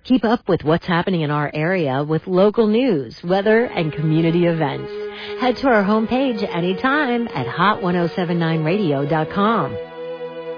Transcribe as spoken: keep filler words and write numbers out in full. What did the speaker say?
Keep up with what's happening in our area with local news, weather, and community events. Head to our homepage anytime at hot ten seventy-nine radio dot com.